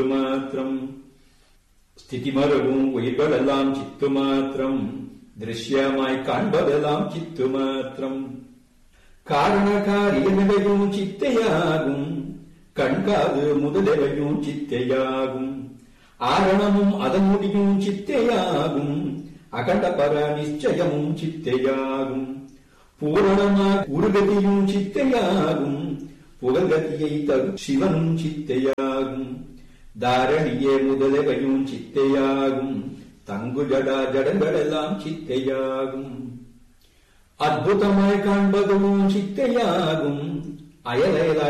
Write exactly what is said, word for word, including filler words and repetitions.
மாத்திரம். ஸ்திதி மறவும் உயிர்களெல்லாம் சித்து மாத்திரம். திருஷ்யமாய் காண்பதெல்லாம் சித்து மாத்திரம். காரண காரியமிடையும் சித்தையாகும். கண்காது முதலவையும் சித்தையாகும். ஆரணமும் அதன் முடியும் சித்தையாகும். அகண்ட பர நிச்சயமும் சித்தையாகும். பூரணமாய் உருகதியும் சித்தையாகும். புகழ்கதியை தரும் சிவனும் சித்தையாகும். தாரணியே முதலவையும் சித்தையாகும். தங்கு ஜடா ஜடங்களெல்லாம் சித்தையாகும். அற்புதமாய் காண்பதும் சித்தையாகும். அயலயலாய்